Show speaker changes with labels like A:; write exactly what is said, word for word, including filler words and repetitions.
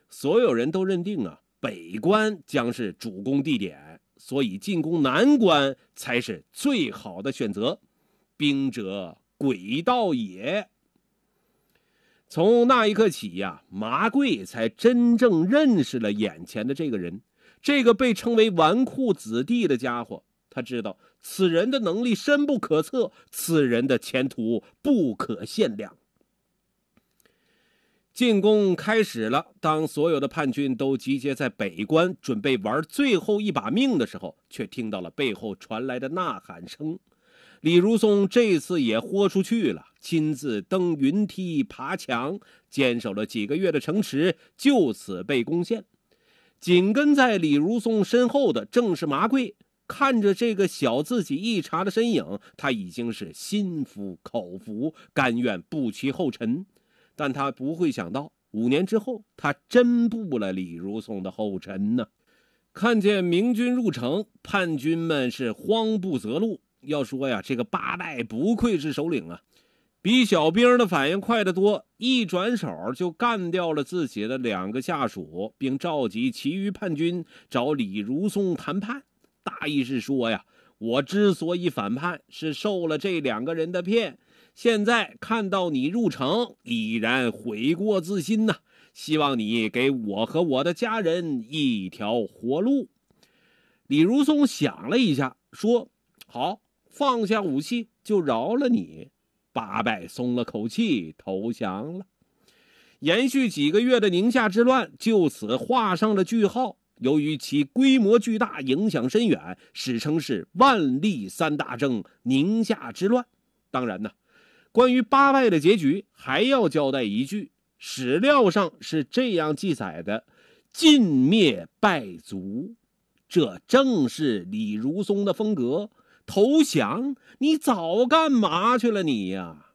A: 所有人都认定啊，北关将是主攻地点，所以进攻南关才是最好的选择。兵者，诡道也。从那一刻起呀、啊，麻贵才真正认识了眼前的这个人，这个被称为纨绔子弟的家伙。他知道此人的能力深不可测，此人的前途不可限量。进攻开始了，当所有的叛军都集结在北关，准备玩最后一把命的时候，却听到了背后传来的呐喊声。李如松这次也豁出去了，亲自登云梯爬墙，坚守了几个月的城池就此被攻陷。紧跟在李如松身后的正是麻贵，看着这个小自己一茬的身影，他已经是心服口服，甘愿步其后尘。但他不会想到，五年之后，他真步了李如松的后尘呢。看见明军入城，叛军们是慌不择路。要说呀，这个八拜不愧是首领啊，比小兵的反应快得多，一转手就干掉了自己的两个下属，并召集其余叛军找李如松谈判。大意是说呀，我之所以反叛，是受了这两个人的骗，现在看到你入城，已然悔过自新呐、啊，希望你给我和我的家人一条活路。李如松想了一下，说：好，放下武器就饶了你。八拜松了口气，投降了。延续几个月的宁夏之乱就此画上了句号。由于其规模巨大，影响深远，史称是万历三大征宁夏之乱。当然呢，关于八拜的结局还要交代一句，史料上是这样记载的：尽灭败族。这正是李如松的风格。投降？你早干嘛去了你呀？